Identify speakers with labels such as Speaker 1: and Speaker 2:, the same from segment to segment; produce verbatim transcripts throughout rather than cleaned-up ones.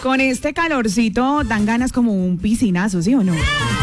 Speaker 1: Con este calorcito dan ganas como un piscinazo, ¿sí o no?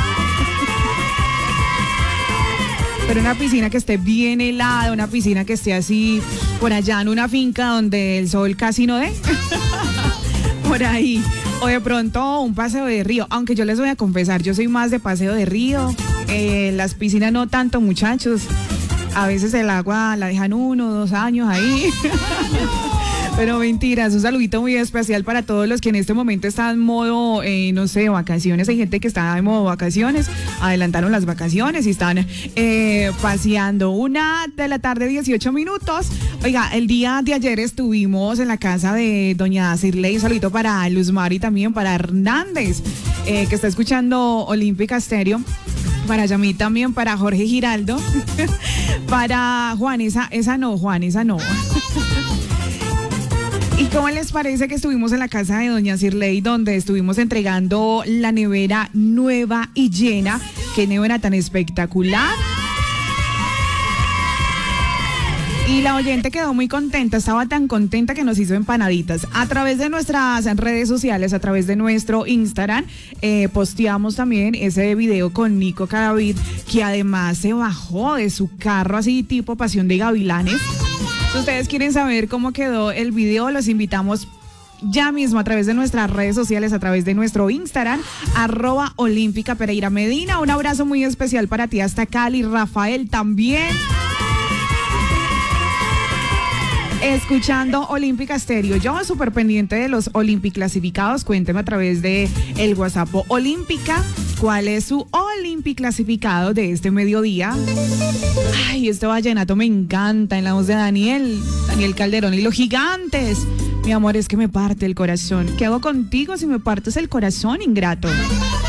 Speaker 1: Pero una piscina que esté bien helada, una piscina que esté así por allá en una finca donde el sol casi no dé. Por ahí. O de pronto un paseo de río. Aunque yo les voy a confesar, yo soy más de paseo de río. Eh, las piscinas no tanto, muchachos. A veces el agua la dejan uno, dos años ahí. Pero mentiras, un saludito muy especial para todos los que en este momento están en modo, eh, no sé, vacaciones. Hay gente que está en modo vacaciones, adelantaron las vacaciones y están eh, paseando. Una de la tarde, dieciocho minutos. Oiga, el día de ayer estuvimos en la casa de doña Cirley. Un saludito para Luzmar y también para Hernández, eh, que está escuchando Olímpica Estéreo. Para Yamí también, para Jorge Giraldo. Para Juan, esa, esa no, Juan, esa no. ¿Y cómo les parece que estuvimos en la casa de doña Cirley, donde estuvimos entregando la nevera nueva y llena? ¡Qué nevera tan espectacular! Y la oyente quedó muy contenta, estaba tan contenta que nos hizo empanaditas. A través de nuestras redes sociales, a través de nuestro Instagram, eh, posteamos también ese video con Nico Cadavid, que además se bajó de su carro así tipo Pasión de Gavilanes. Si ustedes quieren saber cómo quedó el video, los invitamos ya mismo a través de nuestras redes sociales, a través de nuestro Instagram, arroba Olímpica Pereira Medina. Un abrazo muy especial para ti hasta Cali, Rafael también. Escuchando Olímpica Estéreo. Yo súper pendiente de los Olympic clasificados. Cuénteme a través de el WhatsApp Olímpica cuál es su Olympic clasificado de este mediodía. Ay, este vallenato me encanta, en la voz de Daniel, Daniel Calderón y los Gigantes. Mi amor, es que me parte el corazón. ¿Qué hago contigo si me partes el corazón, ingrato?